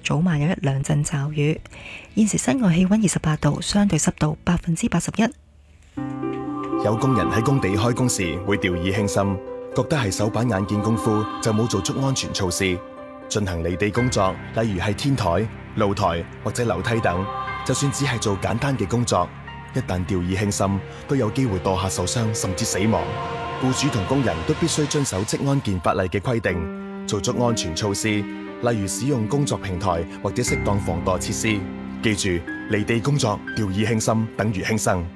早晚有一兩陣驟雨。現時室外氣溫28度，相對濕度81%。 有工人喺工地開工時會掉以輕心，覺得係手板眼見功夫，就冇做足安全措施。進行離地工作，例如係天台、露台或者樓梯等，就算只係做簡單嘅工作，一旦掉以輕心，都有機會墮下受傷甚至死亡。僱主同工人都必須遵守職安健法例嘅規定，做足安全措施，例如使用工作平台或者適當防墮設施。記住，離地工作掉以輕心等於輕生。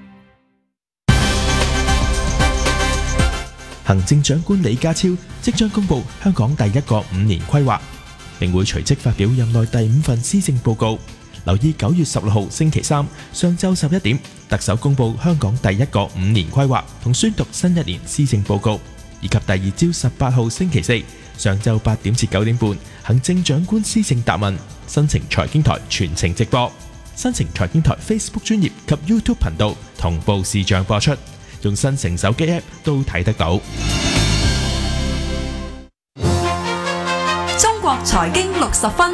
行政長官李家超即將公布香港第一個5年規劃，並會隨即發表任內第5份施政報告。留意9月16號星期三上晝11點，特首公布香港第一個5年規劃同宣讀新一年施政報告，以及第二朝18號星期四上晝8點至9點半，行政長官施政答問，新城財經台全程直播，新城財經台 Facebook 專頁及 YouTube 頻道同步視像播出，用新城手機 App 都睇得到。 中國財經60分。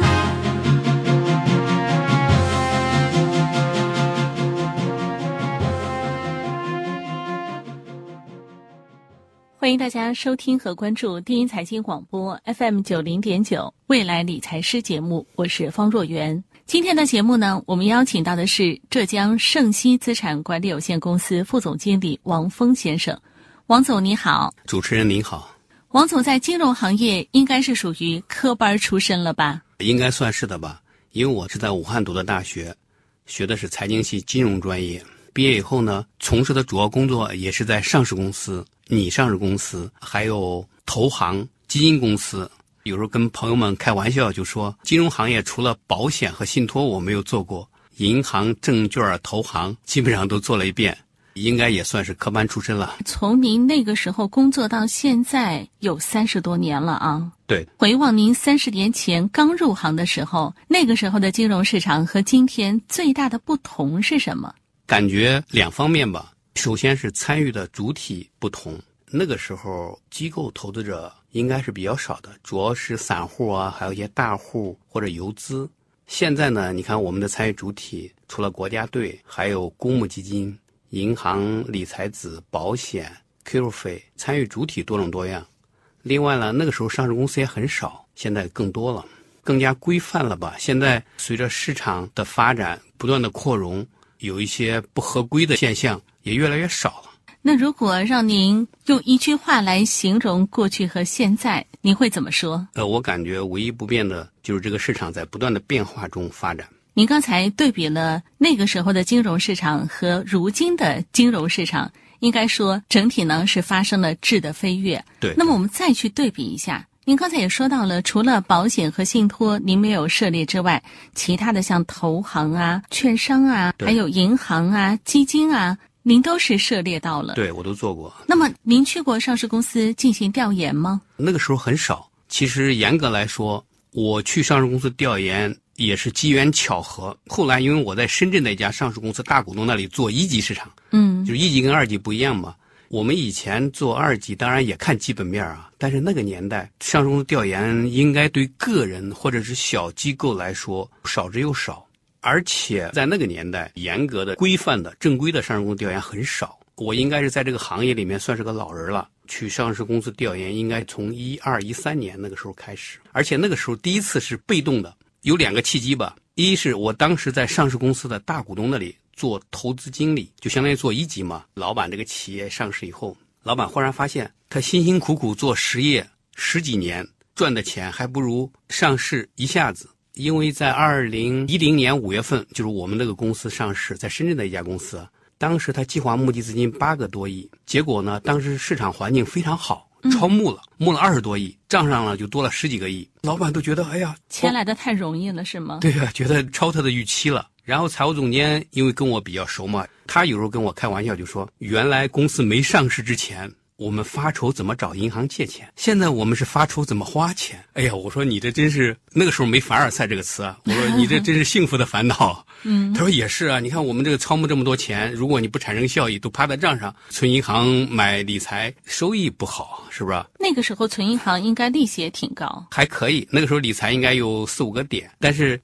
欢迎大家收听和关注第一财经广播 FM 90.9未来理财师节目，我是方若元。今天的节目呢，我们邀请到的是浙江盛熙资产管理有限公司副总经理王峰先生。王总你好。 主持人您好。 王总在金融行业应该是属于科班出身了吧？ 应该算是的吧，因为我是在武汉读的大学，学的是财经系金融专业。毕业以后呢，从事的主要工作也是在上市公司、拟上市公司，还有投行、基金公司。有时候跟朋友们开玩笑就说，金融行业除了保险和信托我没有做过，银行、证券、投行基本上都做了一遍，应该也算是科班出身了。 从您那个时候工作到现在有30多年了啊。 对， 回望您30年前刚入行的时候，那个时候的金融市场和今天最大的不同是什么？ 感觉两方面吧。首先是参与的主体不同，那个时候机构投资者应该是比较少的，主要是散户啊，还有一些大户或者游资。现在呢，你看我们的参与主体除了国家队，还有公募基金、银行、理财子、保险、Q 费，参与主体多种多样。另外呢，那个时候上市公司也很少，现在更多了，更加规范了吧。现在随着市场的发展不断的扩容，有一些不合规的现象也越来越少了。 那如果让您用一句话来形容过去和现在，您会怎么说？ 我感觉唯一不变的就是这个市场在不断的变化中发展。 您刚才对比了那个时候的金融市场和如今的金融市场，应该说整体呢是发生了质的飞跃。 对。 那么我们再去对比一下，您刚才也说到了，除了保险和信托您没有涉猎之外，其他的像投行啊、券商啊，还有银行啊、基金啊，您都是涉猎到了。 对，我都做过。 那么您去过上市公司进行调研吗？ 那个时候很少。其实严格来说，我去上市公司调研也是机缘巧合。后来因为我在深圳的一家上市公司大股东那里做一级市场，就是一级跟二级不一样嘛。我们以前做二级当然也看基本面啊，但是那个年代上市公司调研应该对个人或者是小机构来说少之又少，而且在那个年代严格的规范的正规的上市公司调研很少。我应该是在这个行业里面算是个老人了，去上市公司调研应该从12、13年那个时候开始，而且那个时候第一次是被动的，有2个契机吧。一是我当时在上市公司的大股东那里做投资经理，就相当于做一级嘛。老板这个企业上市以后，老板忽然发现他辛辛苦苦做实业10几年，赚的钱还不如上市一下子。因为在2010年5月份，就是我们这个公司上市，在深圳的一家公司，当时他计划募集资金8个多亿，结果呢，当时市场环境非常好，超募了20多亿，账上呢就多了10几个亿。老板都觉得哎呀， 钱来的太容易了是吗？ 对啊，觉得超他的预期了。然后财务总监因为跟我比较熟嘛，他有时候跟我开玩笑就说，原来公司没上市之前我们发愁怎么找银行借钱，现在我们是发愁怎么花钱。哎呀，我说你这真是，那个时候没凡尔赛这个词啊，我说你这真是幸福的烦恼。他说也是啊，你看我们这个超募这么多钱，如果你不产生效益，都趴在账上，存银行买理财收益不好，是不是？ 那个时候存银行应该利息也挺高， 还可以，那个时候理财应该有4、5个点，但是